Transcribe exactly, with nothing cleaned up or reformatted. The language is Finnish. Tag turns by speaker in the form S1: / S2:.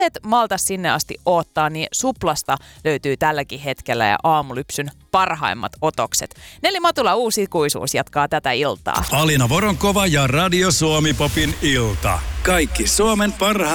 S1: et malta sinne asti odottaa, niin Suplasta löytyy tälläkin hetkellä ja aamulypsyn parhaimmat otokset. Neli Matula uusi ikuisuus jatkaa tätä iltaa.
S2: Alina Voronkova ja Radio Suomi Popin ilta. Kaikki Suomen parhaat